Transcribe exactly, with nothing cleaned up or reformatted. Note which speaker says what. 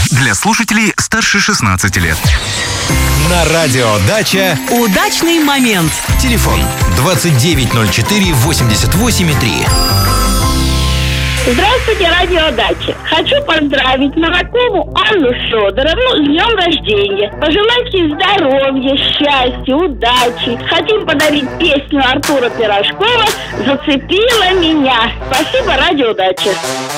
Speaker 1: Для слушателей старше шестнадцати лет.
Speaker 2: На радио «Дача»
Speaker 3: удачный момент.
Speaker 2: Телефон двадцать девять ноль четыре восемьдесят восемь три.
Speaker 4: Здравствуйте, радио «Дача». Хочу поздравить Новакову Анну Федоровну с днем рождения. Пожелать ей здоровья, счастья, удачи. Хотим подарить песню Артура Пирожкова «Зацепила меня». Спасибо, радио «Дача».